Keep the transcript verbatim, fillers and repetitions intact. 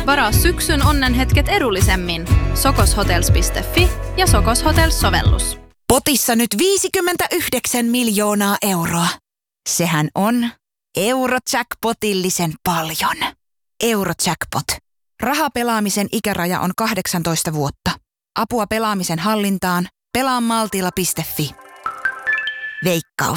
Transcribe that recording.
Varaa syksyn onnenhetket edullisemmin. sokoshotels piste fi ja Sokos Hotels-sovellus. Potissa nyt viisikymmentäyhdeksän miljoonaa euroa. Sehän on Eurojackpotillisen paljon. Eurojackpot. Rahapelaamisen ikäraja on kahdeksantoista vuotta. Apua pelaamisen hallintaan. pelaa maltilla piste fi. Veikkaus.